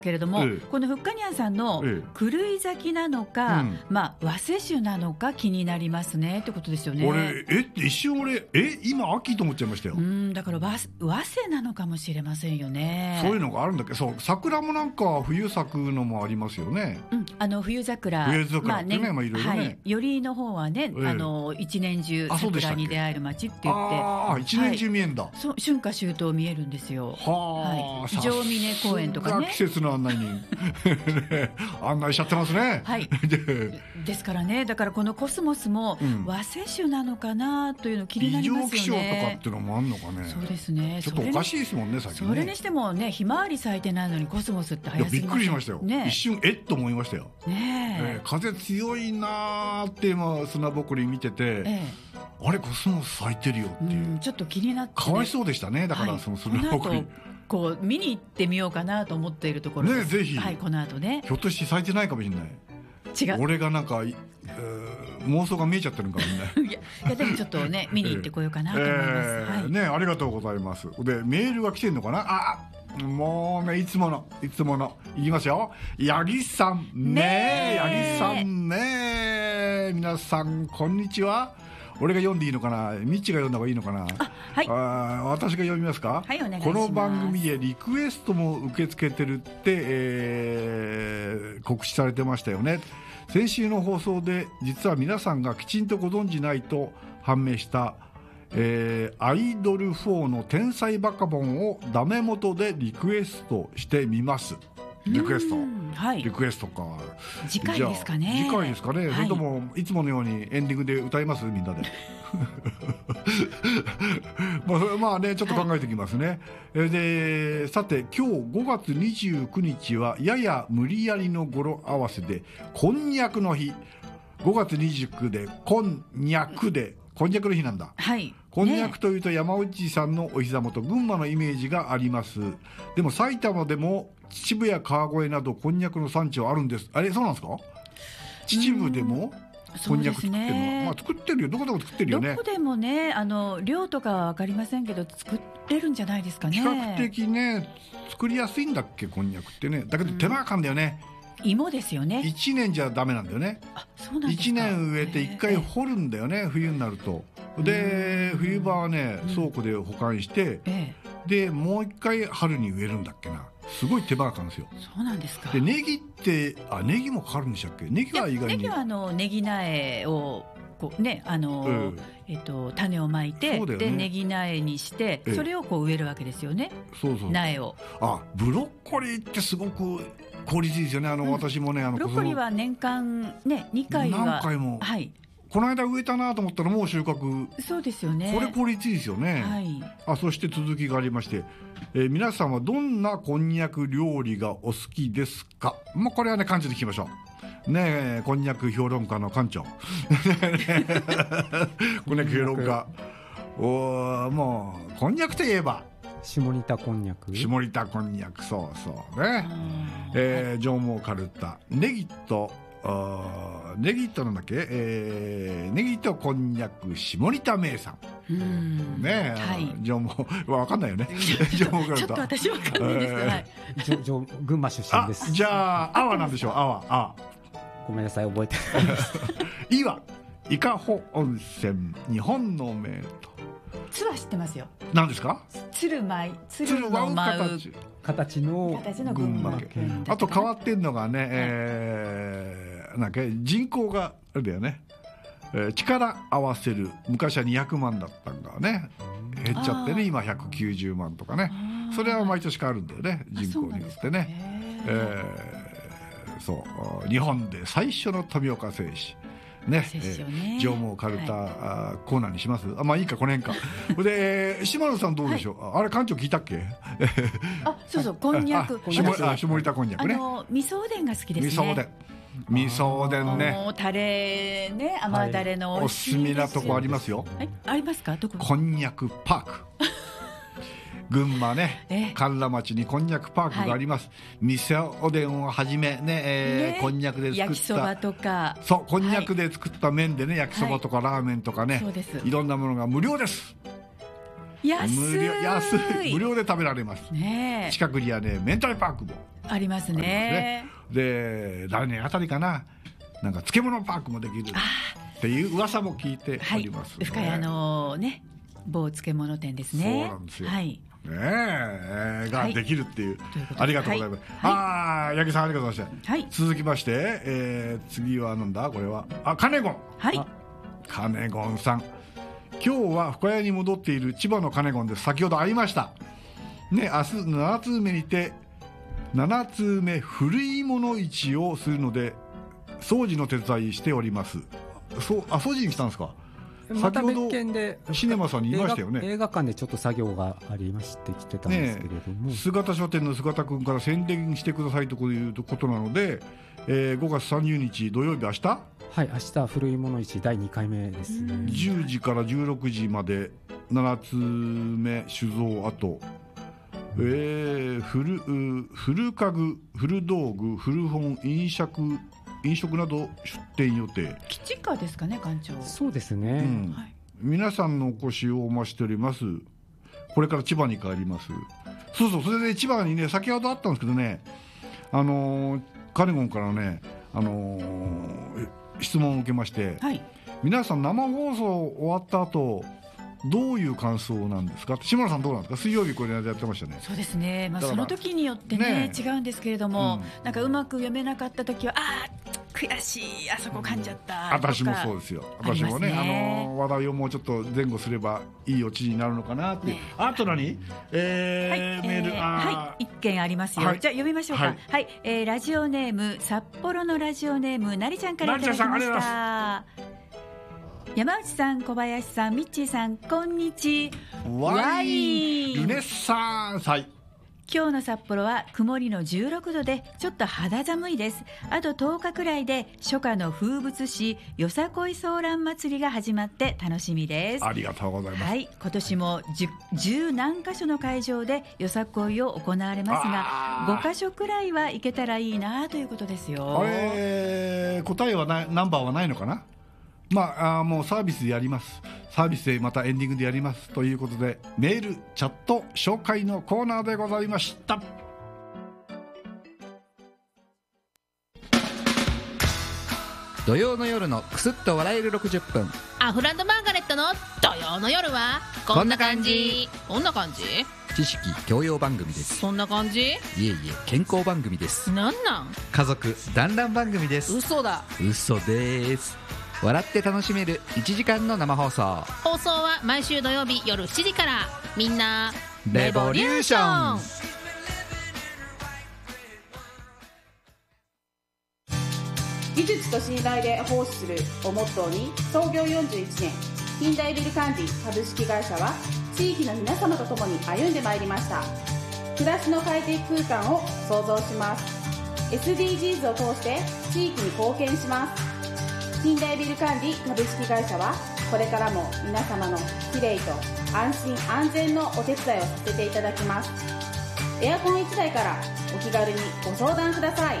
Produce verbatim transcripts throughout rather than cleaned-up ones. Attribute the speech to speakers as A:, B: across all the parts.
A: けれども、
B: ええ、
A: このふっかにゃんさんの狂い咲きなのか、
B: うん、
A: まあ、早生種なのか気になりますねってことですよね。
B: 俺えって一瞬俺え今秋と思っちゃいましたよ。
A: うんだから和早生なのかもしれませんよね。
B: そういうのがあるんだけど、そう桜もなんか冬咲くのもありますよね。
A: うん、あの冬桜、
B: 冬桜ってね、まあまあいろいろね、
A: はい、よりの方はね、
B: ええ、
A: あの一年中桜に出会える街って言って、
B: ああ一年中見えんだ、
A: はい、そう春夏秋冬見えるんですよ。
B: はあ、
A: はい、城峰公園とかね、
B: 季節の案内人ね、案内しちゃってますね。
A: はいで, ですからね、だからこのコスモスも和製種なのかなというの気になりますよね。
B: 異常気象とかっていうのもあるのかね。
A: そうですね、
B: ちょっとおかしいですもんね、最近ね。
A: それにしてもね、ひまわり咲いてないのにコスモスって早すぎます。
B: びっくりしましたよ、ね、一瞬えっと思いましたよ、
A: ねえ
B: えー、風強いなーって今砂ぼこり見てて、ええ、あれコスモス咲いてるよっていう、
A: うん、ちょっと気になって、ね、
B: かわいそうでしたね。だからその砂ぼこり、はい、
A: こう見に行ってみようかなと思っているところです。
B: ね、ぜひ、
A: はい、この後ね、
B: ひょっとして咲いてないかもしれない。
A: 違う、
B: 俺がなんか、えー、妄想が見えちゃってるのかもしれない。
A: いや、いやでもちょっとね見に行ってこようかなと思います、えーはい、
B: ね、ありがとうございます。でメールが来てるのかな。あ、もうね、いつものいつものいきますよ。八木さんね、八木さんね、皆さんこんにちは。俺が読んでいいのかな、みっちが読んだ方がいいのかな。
A: あ、はい、
B: あ、私が読みますか。
A: はい、お願いします。
B: この番組でリクエストも受け付けてるって、えー、告知されてましたよね。先週の放送で実は皆さんがきちんとご存じないと判明した、えー、アイドルフォーの天才バカボンをダメ元でリクエストしてみます。リクエスト、はい、リクエストか、
A: 次回ですかね。
B: 次回ですかね、はい、それともいつものようにエンディングで歌いますみんなでまあそれまあね、ちょっと考えてきますね、はい、でさて今日ごがつにじゅうくにちはやや無理やりの語呂合わせでこんにゃくの日。ごがつにじゅうくでこんにゃくでこんにゃくの日なんだ。
A: はい、
B: こんにゃくというと山内さんのお膝元群馬のイメージがあります。でも埼玉でも秩父や川越などこんにゃくの産地はあるんです。あれ、そうなんですか。秩父でもこんにゃく作ってるの、ね、まあ、作ってるよ、どこでも作ってるよね。
A: どこでもね、あの量とかは分かりませんけど作れるんじゃないですかね。
B: 比較的ね作りやすいんだっけ、こんにゃくってね。だけど手間がかかるんだよね、
A: うん、芋ですよね。
B: いちねんじゃダメなんだよね。
A: あ、そうなんですか。いち
B: ねん植えていっかい掘るんだよね、冬になると。で冬場はね倉庫で保管して、ええ、でもういっかい春に植えるんだっけな。すごい手間がかかるんですよ。
A: そうなんですか。
B: でネギってあネギもかかるんでしたっけ。ネギは意外に
A: ネギはあのネギ苗をこうね、あの、うんえっと、種をまいて、ね、でネギ苗にしてそれをこう植えるわけですよね。
B: そうそう、
A: 苗を。
B: あ、ブロッコリーってすごく効率いいですよね。あの、うん、私もねあの
A: ブロッコリーは年間ねにかいは
B: 何回も、はい、この間植えたなと思ったらもう収穫。
A: そうですよね。
B: これ効率いいですよね、はい、あそして続きがありまして、えー、皆さんはどんなこんにゃく料理がお好きですか。まあ、これはね漢字で聞きましょうね。えこんにゃく評論家の館長こんにゃく評論家おもうこんにゃくといえば
C: 下仁田こんにゃく
B: 下仁田こんにゃく、そうそうね、えー、上毛かるたネギとあネギとなんだっけ、えー、ネギとこんにゃく下仁田名産。うんねえ、はい、上毛わかんないよね上毛かるた
A: ちょっと私わかんないです、えーはい、
C: 群馬出身です。
B: じゃああはなんでしょう。あはあ
C: ごめんなさい、覚えてないです
B: いは伊香保温泉日本の名湯。
A: つは知ってますよ。
B: 何ですか。
A: 鶴舞鶴の舞う
C: 形の
A: 群馬県。
B: あと変わってんのがね、はい、えー、なんか人口があれだよね、えー、力合わせる昔はにひゃくまんだったんだね、減っちゃってね今ひゃくきゅうじゅうまんとかね。それは毎年変わるんだよね、人口によってね。えー、そう日本で最初の富岡製紙ね、えー、上毛かるた、はい、コーナーにします。あ、まあいいかこの辺かで島野さんどうでしょう、はい、あれ館長聞いたっけ
A: あ、そうそう、こんにゃく
B: 下仁田こんにゃくね。
A: あの味噌おでんが好きですね。
B: 味噌おでん味噌おでんね。
A: もうタレね、甘だれの
B: おすすめなとこありますよ、
A: はい、ありますか。どこ。
B: こんにゃくパーク群馬ね、甘楽町にこんにゃくパークがあります、はい、味噌おでんをはじめね、えーね、こんにゃくで作った
A: 焼きそばとか、
B: そうこんにゃくで作った麺でね、焼きそばとかラーメンとかね、はい、そうです、いろんなものが無料です。
A: 安い
B: 無料安い無料で食べられます、
A: ね、
B: 近くにはね明太パークも
A: ありますね。
B: で来年あたりかな、なんか漬物パークもできるっていう噂も聞いております、ね。はい、
A: 深谷のね某漬物店ですね。
B: そうなんですよ。
A: はい。
B: ねえができるっていう、はい、ありがとうございます。
A: はい、
B: ああ八木さんありがとうございました。はい、続きまして、えー、次はなんだこれはあカネゴン。
A: はい。
B: カネゴンさん、今日は深谷に戻っている千葉のカネゴンです。先ほど会いましたね。明日ななつうめにてななつうめ古いもの市をするので掃除の手伝いしております。そうあ掃除に来たんですか。
C: また別件で
B: シネマさんに言いましたよね。
C: 映画館でちょっと作業がありまして来てたんですけれども、ね、
B: 姿書店の姿くんから宣伝してくださいということなので、えー、ごがつさんじゅうにち土曜日明日、
C: はい、明日古いもの市だいにかいめですね。
B: じゅうじからじゅうろくじまでななつうめ酒造跡、えー、古古家具古道具古本飲食飲食など出店予定。
A: 吉川ですかね館長。
C: そうですね、
B: うんはい、皆さんのお越しをお待ちしております。これから千葉に帰ります。そうそう、それで千葉にね先ほどあったんですけどね、あのー、カネゴンからね、あのー、質問を受けまして、はい、皆さん生放送終わった後どういう感想なんですか。島田さんどうなんですか。水曜日これやってましたね。
A: そうですね、まあ、その時によってね、ね違うんですけれども、うん、なんかうまく読めなかった時はあー悔しい、あそこ噛んじゃった、うん、
B: 私もそうですよ。私もね、あの話題をもうちょっと前後すればいいオチになるのかなって、ね、あと何、えーはい、メール、えー、
A: はい、一件ありますよ、はい、じゃあ読みましょうか。はい、はい、えー、ラジオネーム札幌のラジオネームなりちゃんからいただきました。山内さん、小林さん、ミッチーさん、こんにちは。
B: ワインルネッサンス、はい、
A: 今日の札幌は曇りのじゅうろくどでちょっと肌寒いです。あととおかくらいで初夏の風物詩よさこいソーラン祭りが始まって楽しみです。
B: ありがとうございます。
A: はい、今年もじゅう何箇所の会場でよさこいを行われますが、ごかしょくらいは行けたらいいなということですよ。
B: あれ答えはなナンバーはないのかな。まあ、あもうサービスでやります。サービスでまたエンディングでやりますということで、メールチャット紹介のコーナーでございました。
D: 土曜の夜のクスッと笑えるろくじゅっぷん、
E: アフランドマーガレットの土曜の夜はこんな感じ。こんな感じ。
D: 知識教養番組です。
E: そんな感じ。いえ
D: いえ健康番組です。
E: なんなん。
D: 家族団らん番組です。
E: 嘘だ。
D: 嘘です。笑って楽しめるいちじかんの生放送。
E: 放送は毎週土曜日夜しちじから。みんな
D: レボリューション。
F: 技術と信頼で奉仕するをモットーに創業よんじゅういちねん、近代ビル管理株式会社は地域の皆様と共に歩んでまいりました。暮らしの快適空間を創造します。 エスディージーズ を通して地域に貢献します。近代ビル管理株式会社はこれからも皆様のきれいと安心安全のお手伝いをさせていただきます。エアコンいちだいからお気軽にご相談ください。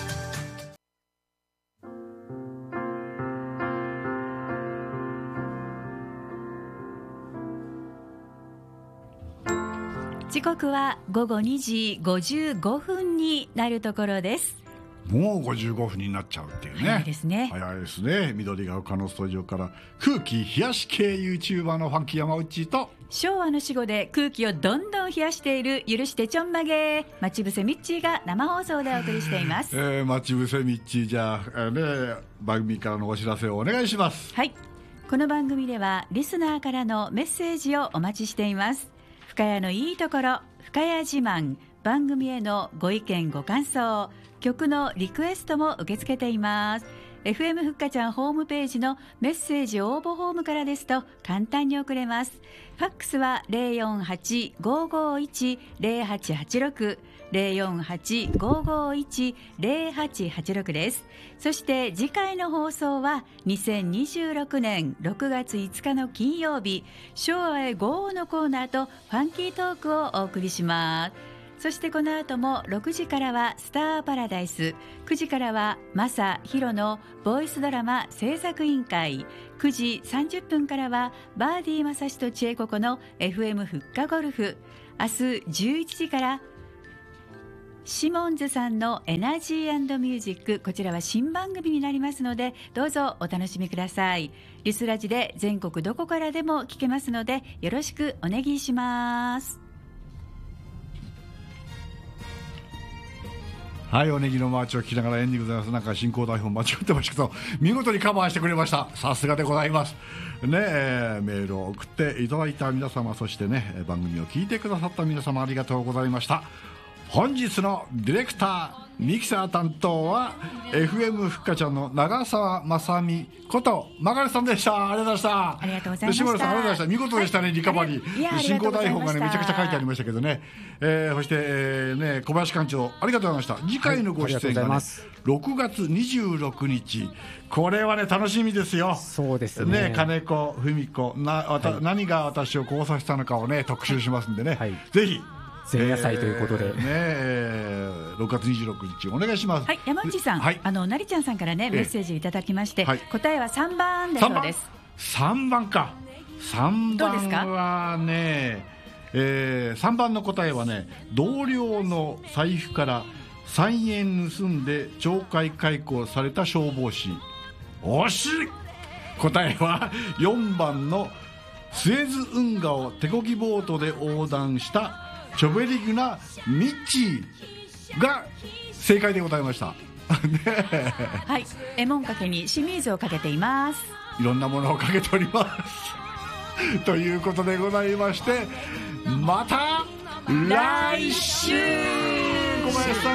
A: 時刻はごごにじごじゅうごふんになるところです。
B: もうごじゅうごふんになっちゃうっていうね。
A: 早いですね。
B: 早いですね。緑が丘のスタジオから空気冷やし系 YouTuber のファンキー山内と
A: 昭和の死後で空気をどんどん冷やしている許してちょんまげ待ち伏せミッチーが生放送でお送りしています。
B: えー、待ち伏せミッチー、じゃあ、えーね、番組からのお知らせをお願いします。
A: はい、この番組ではリスナーからのメッセージをお待ちしています。深谷のいいところ、深谷自慢、番組へのご意見ご感想、曲のリクエストも受け付けています。 エフエム ふっかちゃんホームページのメッセージ応募フォームからですと簡単に送れます。ファックスは ゼロよんはち ごーごーいち ゼロはちはちろく ゼロよんはち ごーごーいち ゼロはちはちろくです。そして次回の放送はにせんにじゅうろくねんろくがついつかの金曜日、昭和へゴーのコーナーとファンキートークをお送りします。そしてこの後もろくじからはスターパラダイス、くじからはマサヒロのボイスドラマ制作委員会、くじさんじゅっぷんからはバーディーまさしとちえここの エフエム ふっかゴルフ、明日じゅういちじからシモンズさんのエナジー&ミュージック、こちらは新番組になりますので、どうぞお楽しみください。リスラジで全国どこからでも聞けますので、よろしくお願いします。
B: はい、おネギのマーチを聞きながらエンディングでございます。なんか進行台本間違ってましたけど、見事にカバーしてくれました。さすがでございますね。えー、メールを送っていただいた皆様、そしてね、番組を聞いてくださった皆様、ありがとうございました。本日のディレクターミキサー担当は エフエム ふっかちゃんの長澤まさみことマガレさんでした。ありがとうございました。
A: ありがとうございました。
B: 志村さん、ありがとうございました。見事でしたね、はい、リカバリー。進行台本がねめちゃくちゃ書いてありましたけどね、えー、そして、えーね、小林館長ありがとうございました。次回のご出演が、ね、はい、ろくがつにじゅうろくにち、これはね楽しみですよ。
C: そうですね。
B: ね、金子文子な、わた、はい、何が私をこうさせたのかをね特集しますんでね、はい、ぜひ
C: 前夜祭ということで、
B: えーね、ろくがつにじゅうろくにちお願いします。
A: はい、山内さん、はい、あのなりちゃんさんからねメッセージいただきまして、はい、答えはさんばんだそうです。
B: さんばんか。さんばんはね、えー、さんばんの答えはね、同僚の財布からさんえん盗んで懲戒解雇された消防士。惜しい。答えはよんばんのスエズ運河を手漕ぎボートで横断したチョベリグなミッチーが正解でございました。
A: はい、レモンかけに清水をかけています。
B: いろんなものをかけておりますということでございまして、また来週。小林さん